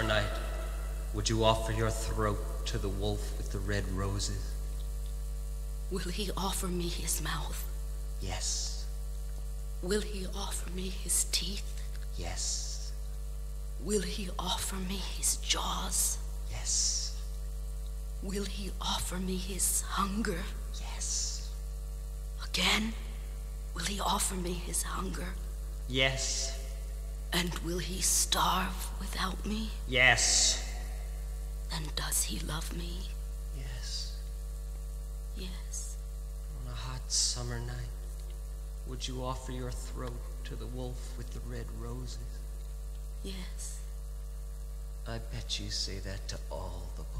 night, would you offer your throat to the wolf with the red roses? Will he offer me his mouth? Yes. Will he offer me his teeth? Yes. Will he offer me his jaws? Yes. Will he offer me his hunger? Yes. Again, will he offer me his hunger? Yes. And will he starve without me? Yes. Then does he love me? Yes. Yes. On a hot summer night, would you offer your throat to the wolf with the red roses? Yes. I bet you say that to all the boys.